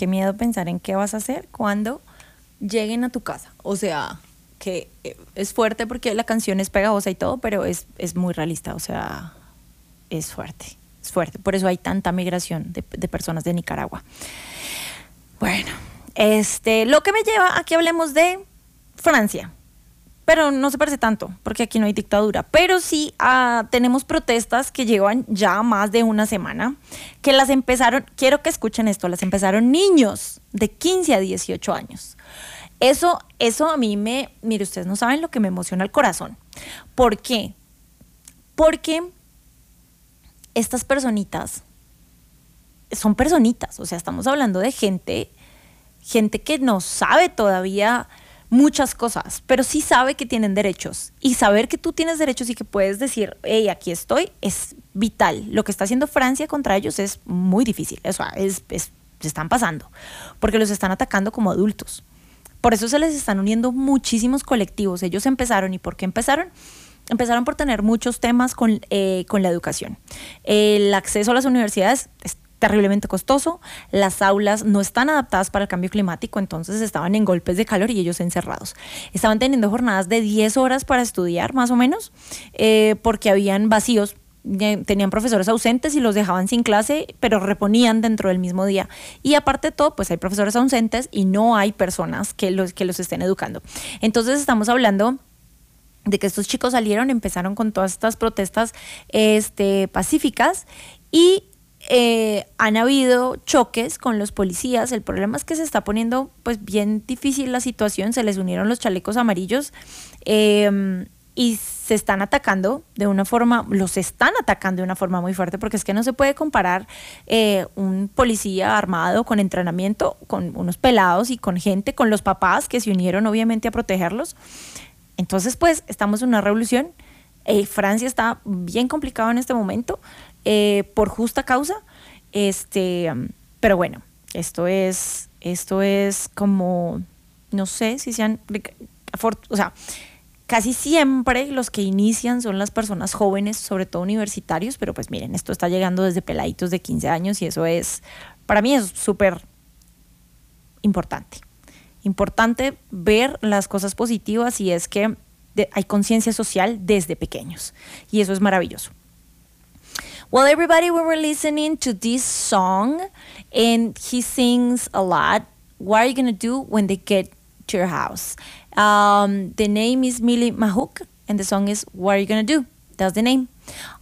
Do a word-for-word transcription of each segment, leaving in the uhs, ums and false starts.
qué miedo pensar en qué vas a hacer cuando lleguen a tu casa. O sea, que es fuerte porque la canción es pegajosa y todo, pero es, es muy realista, o sea, es fuerte, es fuerte. Por eso hay tanta migración de, de personas de Nicaragua. Bueno, este, lo que me lleva a que hablemos de Francia. Pero no se parece tanto, porque aquí no hay dictadura. Pero sí uh, tenemos protestas que llevan ya más de una semana, que las empezaron, quiero que escuchen esto, las empezaron niños de quince a dieciocho años. Eso, eso a mí me, mire, ustedes no saben lo que me emociona el corazón. ¿Por qué? Porque estas personitas son personitas, o sea, estamos hablando de gente, gente que no sabe todavía muchas cosas, pero sí sabe que tienen derechos, y saber que tú tienes derechos y que puedes decir, hey, aquí estoy, es vital. Lo que está haciendo Francia contra ellos es muy difícil, o sea, es, es, se están pasando, porque los están atacando como adultos. Por eso se les están uniendo muchísimos colectivos. Ellos empezaron, ¿y por qué empezaron? Empezaron por tener muchos temas con, eh, con la educación. El acceso a las universidades es terriblemente costoso, las aulas no están adaptadas para el cambio climático, entonces estaban en golpes de calor y ellos encerrados. Estaban teniendo jornadas de diez horas para estudiar, más o menos, eh, porque habían vacíos, tenían profesores ausentes y los dejaban sin clase, pero reponían dentro del mismo día. Y aparte de todo, pues hay profesores ausentes y no hay personas que los, que los estén educando. Entonces estamos hablando de que estos chicos salieron, empezaron con todas estas protestas este, pacíficas, y Eh, han habido choques con los policías. El problema es que se está poniendo pues bien difícil la situación, se les unieron los chalecos amarillos eh, y se están atacando de una forma, los están atacando de una forma muy fuerte, porque es que no se puede comparar eh, un policía armado con entrenamiento, con unos pelados y con gente, con los papás que se unieron obviamente a protegerlos. Entonces pues estamos en una revolución. eh, Francia está bien complicado en este momento, Eh, por justa causa, este, pero bueno, esto es, esto es como, no sé si sean, o sea, casi siempre los que inician son las personas jóvenes, sobre todo universitarios, pero pues miren, esto está llegando desde peladitos de quince años y eso es, para mí es súper importante, importante ver las cosas positivas, y es que de, hay conciencia social desde pequeños y eso es maravilloso. Well, everybody, we were listening to this song, and he sings a lot. What are you going to do when they get to your house? Um, the name is Mili Mahouk, and the song is What Are You Going to Do? That's the name.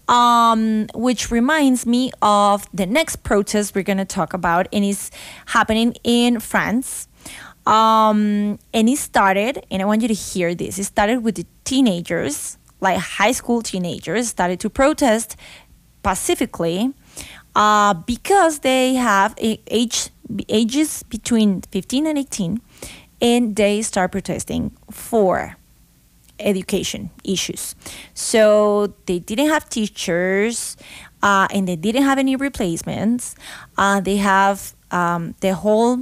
Um, which reminds me of the next protest we're going to talk about, and it's happening in France. Um, and it started, and I want you to hear this, it started with the teenagers, like high school teenagers, started to protest pacifically uh, because they have a age ages between fifteen and eighteen, and they start protesting for education issues. So they didn't have teachers, uh, and they didn't have any replacements. Uh, they have um, the whole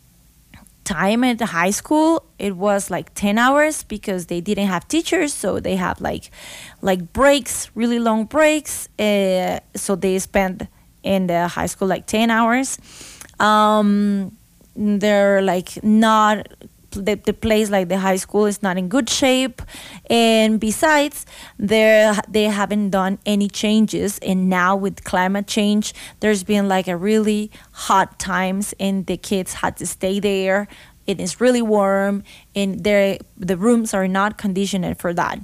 time at the high school, it was like ten hours because they didn't have teachers, so they have like like breaks, really long breaks, uh, so they spend in the high school like ten hours. Um, they're like not the, the place, like the high school, is not in good shape, and besides they they haven't done any changes, and now with climate change there's been like a really hot times and the kids had to stay there. It is really warm and the rooms are not conditioned for that,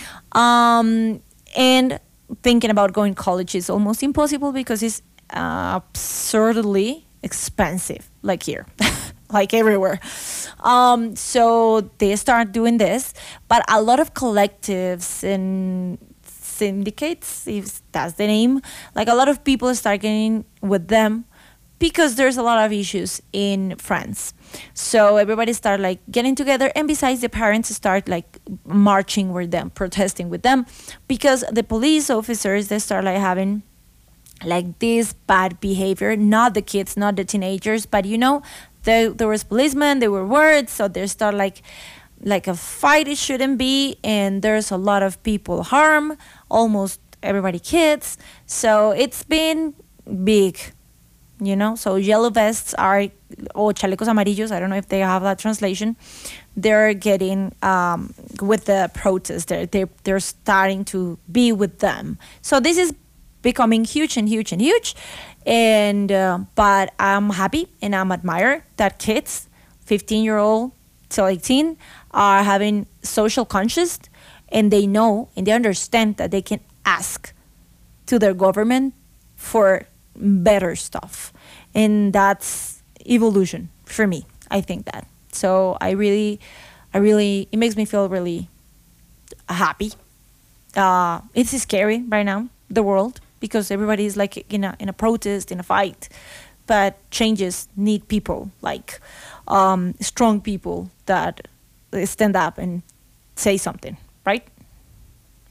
um, and thinking about going to college is almost impossible because it's uh, absurdly expensive, like here like everywhere. Um, so they start doing this, but a lot of collectives and syndicates, if that's the name, like a lot of people start getting with them because there's a lot of issues in France. So everybody start like getting together, and besides the parents start like marching with them, protesting with them, because the police officers, they start like having like this bad behavior, not the kids, not the teenagers, but you know, there, there was policemen, there were words, so they start like like a fight it shouldn't be, and there's a lot of people harm, almost everybody kids, so it's been big, you know. So yellow vests are, or chalecos amarillos, I don't know if they have that translation. They're getting um, with the protest. They're, they're, they're starting to be with them. So this is becoming huge and huge and huge. And uh, but I'm happy and I'm admire that kids, fifteen year old till eighteen, are having social conscious, and they know and they understand that they can ask to their government for better stuff. And that's evolution for me. I think that. So I really, I really, it makes me feel really happy. Uh, it's scary right now, the world, because everybody is like in a in a protest, in a fight. But changes need people, like um, strong people that stand up and say something, right?